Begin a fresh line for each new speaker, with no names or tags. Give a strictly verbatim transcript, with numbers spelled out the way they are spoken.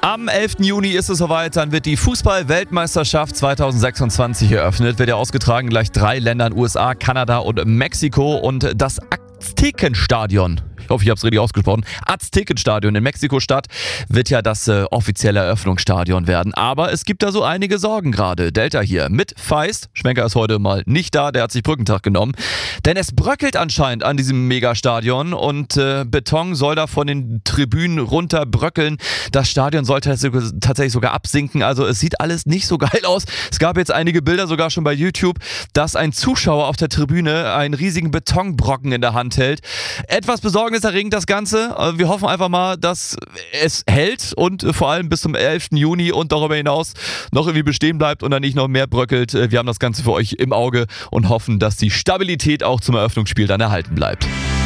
Am elften Juni ist es soweit, dann wird die Fußball-Weltmeisterschaft zweitausendsechsundzwanzig eröffnet. Wird ja ausgetragen in gleich drei Ländern, U S A, Kanada und Mexiko. Und das Aztekenstadion, ich hoffe, ich habe es richtig ausgesprochen, Aztekenstadion in Mexiko-Stadt wird ja das äh, offizielle Eröffnungsstadion werden. Aber es gibt da so einige Sorgen gerade. Delta hier mit Feist. Schwenker ist heute mal nicht da, der hat sich Brückentag genommen. Denn es bröckelt anscheinend an diesem Megastadion und äh, Beton soll da von den Tribünen runter bröckeln. Das Stadion soll tatsächlich sogar absinken. Also es sieht alles nicht so geil aus. Es gab jetzt einige Bilder sogar schon bei YouTube, dass ein Zuschauer auf der Tribüne einen riesigen Betonbrocken in der Hand hält. Etwas besorgniserregend das Ganze. Wir hoffen einfach mal, dass es hält und vor allem bis zum elften Juni und darüber hinaus noch irgendwie bestehen bleibt und dann nicht noch mehr bröckelt. Wir haben das Ganze für euch im Auge und hoffen, dass die Stabilität auch zum Eröffnungsspiel dann erhalten bleibt.